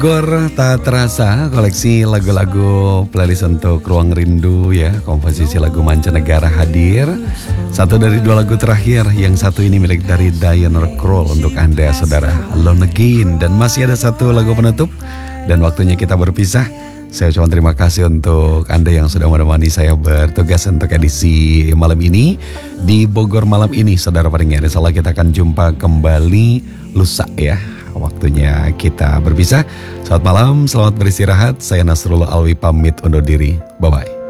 Gor tak terasa koleksi lagu-lagu playlist untuk Ruang Rindu ya. Komposisi lagu mancanegara hadir. Satu dari dua lagu terakhir, yang satu ini milik dari Diana Krall untuk Anda saudara, Alone Again. Dan masih ada satu lagu penutup dan waktunya kita berpisah. Saya ucapkan terima kasih untuk Anda yang sudah menemani saya bertugas untuk edisi malam ini di Bogor malam ini saudara pendengar. Insyaallah kita akan jumpa kembali lusa ya. Waktunya kita berpisah. Selamat malam, selamat beristirahat. Saya Nasrullah Alwi pamit undur diri. Bye-bye.